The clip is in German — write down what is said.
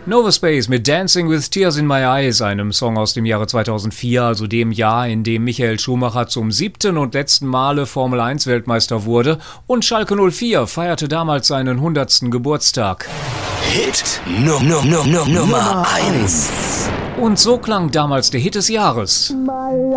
Nova Space mit Dancing with Tears in My Eyes, einem Song aus dem Jahre 2004, also dem Jahr, in dem Michael Schumacher zum 7. und letzten Male Formel-1-Weltmeister wurde, und Schalke 04 feierte damals seinen 100. Geburtstag. Hit Nummer 1. Und so klang damals der Hit des Jahres.